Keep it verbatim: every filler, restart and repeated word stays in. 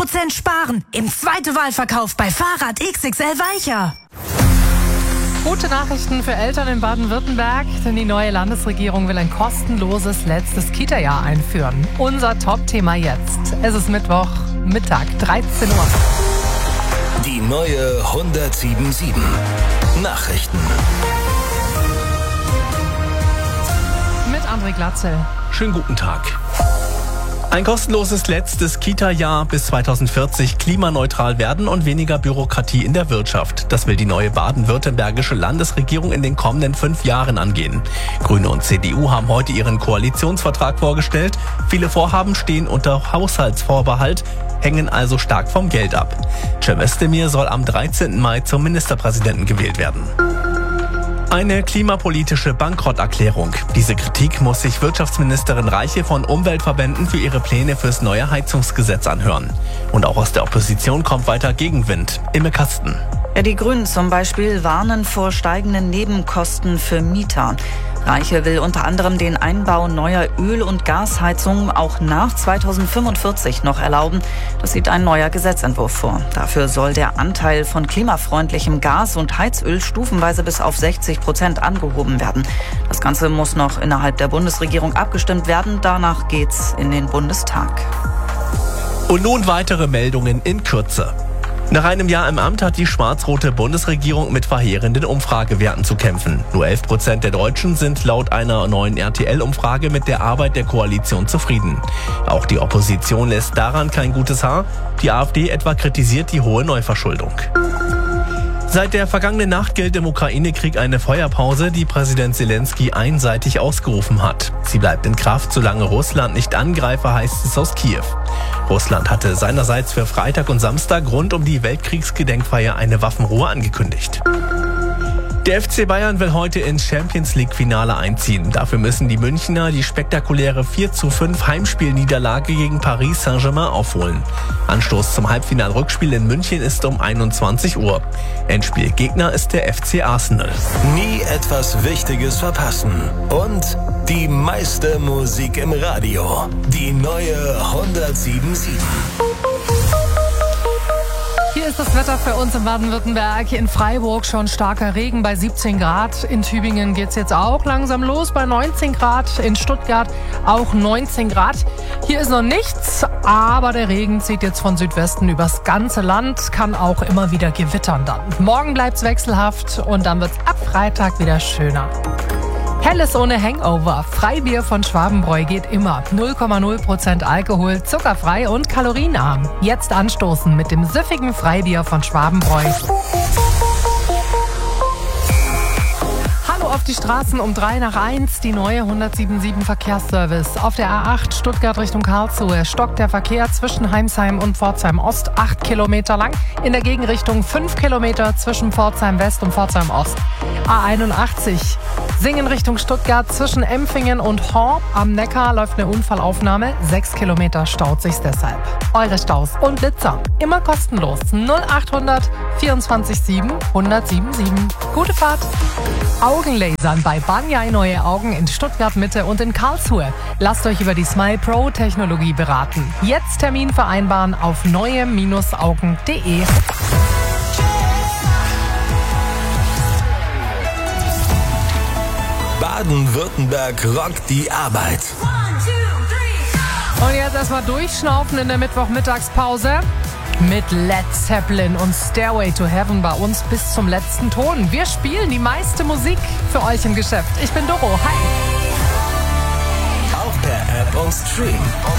Prozent sparen im zweiten Wahlverkauf bei Fahrrad X X L Weicher. Gute Nachrichten für Eltern in Baden-Württemberg, denn die neue Landesregierung will ein kostenloses letztes Kita-Jahr einführen. Unser Top-Thema jetzt. Es ist Mittwoch, Mittag, dreizehn Uhr. Die neue hundertsieben Nachrichten. Mit André Glatzel. Schönen guten Tag. Ein kostenloses letztes Kita-Jahr bis zweitausendvierzig, klimaneutral werden und weniger Bürokratie in der Wirtschaft. Das will die neue baden-württembergische Landesregierung in den kommenden fünf Jahren angehen. Grüne und C D U haben heute ihren Koalitionsvertrag vorgestellt. Viele Vorhaben stehen unter Haushaltsvorbehalt, hängen also stark vom Geld ab. Cem Özdemir soll am dreizehnten Mai zum Ministerpräsidenten gewählt werden. Eine klimapolitische Bankrotterklärung. Diese Kritik muss sich Wirtschaftsministerin Reiche von Umweltverbänden für ihre Pläne fürs neue Heizungsgesetz anhören. Und auch aus der Opposition kommt weiter Gegenwind. Imme Kasten. Ja, die Grünen zum Beispiel warnen vor steigenden Nebenkosten für Mieter. Reiche will unter anderem den Einbau neuer Öl- und Gasheizungen auch nach zweitausendfünfundvierzig noch erlauben. Das sieht ein neuer Gesetzentwurf vor. Dafür soll der Anteil von klimafreundlichem Gas und Heizöl stufenweise bis auf sechzig Prozent angehoben werden. Das Ganze muss noch innerhalb der Bundesregierung abgestimmt werden. Danach geht's in den Bundestag. Und nun weitere Meldungen in Kürze. Nach einem Jahr im Amt hat die schwarz-rote Bundesregierung mit verheerenden Umfragewerten zu kämpfen. Nur elf Prozent der Deutschen sind laut einer neuen R T L-Umfrage mit der Arbeit der Koalition zufrieden. Auch die Opposition lässt daran kein gutes Haar. Die AfD etwa kritisiert die hohe Neuverschuldung. Seit der vergangenen Nacht gilt im Ukraine-Krieg eine Feuerpause, die Präsident Zelensky einseitig ausgerufen hat. Sie bleibt in Kraft, solange Russland nicht angreife, heißt es aus Kiew. Russland hatte seinerseits für Freitag und Samstag rund um die Weltkriegsgedenkfeier eine Waffenruhe angekündigt. Der F C Bayern will heute ins Champions-League-Finale einziehen. Dafür müssen die Münchner die spektakuläre vier zu fünf Heimspielniederlage gegen Paris Saint-Germain aufholen. Anstoß zum Halbfinal-Rückspiel in München ist um einundzwanzig Uhr. Endspielgegner ist der F C Arsenal. Nie etwas Wichtiges verpassen. Und die meiste Musik im Radio. Die neue hundertsieben Komma sieben. Hier ist das Wetter für uns in Baden-Württemberg. In Freiburg schon starker Regen bei siebzehn Grad. In Tübingen geht's jetzt auch langsam los bei neunzehn Grad. In Stuttgart auch neunzehn Grad. Hier ist noch nichts, aber der Regen zieht jetzt von Südwesten übers ganze Land. Kann auch immer wieder gewittern dann. Morgen bleibt's wechselhaft und dann wird's ab Freitag wieder schöner. Helles ohne Hangover. Freibier von Schwabenbräu geht immer. null Komma null Prozent Alkohol, zuckerfrei und kalorienarm. Jetzt anstoßen mit dem süffigen Freibier von Schwabenbräu. Hallo auf die Straßen um drei nach eins, die neue hundertsieben Verkehrsservice. Auf der A acht Stuttgart Richtung Karlsruhe stockt der Verkehr zwischen Heimsheim und Pforzheim Ost acht Kilometer lang. In der Gegenrichtung fünf Kilometer zwischen Pforzheim West und Pforzheim Ost. A einundachtzig Singen Richtung Stuttgart zwischen Empfingen und Horb am Neckar läuft eine Unfallaufnahme. Sechs Kilometer staut sich's deshalb. Eure Staus und Blitzer immer kostenlos. null achthundert vierundzwanzig sieben hundertsiebenundsieben. Gute Fahrt. Augenlasern bei Banyai Neue Augen in Stuttgart Mitte und in Karlsruhe. Lasst euch über die Smile Pro Technologie beraten. Jetzt Termin vereinbaren auf neue Augen punkt de. Baden-Württemberg rockt die Arbeit. Und jetzt erstmal durchschnaufen in der Mittwochmittagspause mit Led Zeppelin und Stairway to Heaven bei uns bis zum letzten Ton. Wir spielen die meiste Musik für euch im Geschäft. Ich bin Doro. Hi. Auch per App und Stream.